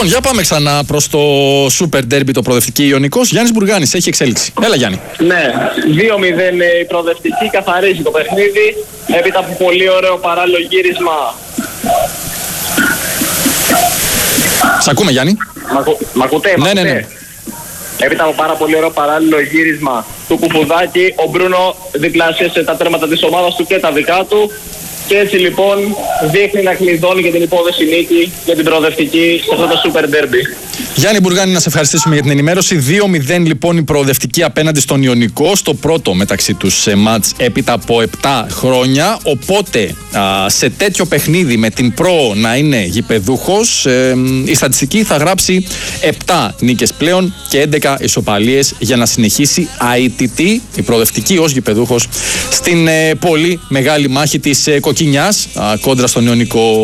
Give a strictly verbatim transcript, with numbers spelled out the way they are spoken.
Λοιπόν, για πάμε ξανά προς το Super Derby, το προοδευτική Ιωνικός. Γιάννης Μπουργάνης έχει εξέλιξη. Έλα, Γιάννη. Ναι, δύο μηδέν η προοδευτική, καθαρίζει το παιχνίδι. Έπειτα από πολύ ωραίο παράλληλο γύρισμα. Σ' ακούμε, Γιάννη. Μ' ακούτε, ναι, ναι, ναι. Έπειτα από πάρα πολύ ωραίο παράλληλο γύρισμα του Κουφουδάκη, ο Μπρούνο διπλασίασε τα τέρματα της ομάδας του και τα δικά του. Και έτσι λοιπόν δείχνει να κλειδώνει για την υπόθεση νίκη για την προοδευτική σε αυτό το Super Derby. Γιάννη Μπουργάνη, να σε ευχαριστήσουμε για την ενημέρωση. δύο μηδέν λοιπόν η προοδευτική απέναντι στον Ιωνικό, στο πρώτο μεταξύ τους σε μάτς έπειτα από επτά χρόνια. Οπότε α, σε τέτοιο παιχνίδι με την ΠΡΟ να είναι γηπεδούχος, ε, η στατιστική θα γράψει επτά νίκες πλέον και έντεκα ισοπαλίες για να συνεχίσει αηττή η προοδευτική ως γηπεδούχος στην ε, πολύ μεγάλη μάχη της ε, Κοκκινιάς α, κόντρα στον Ιωνικό.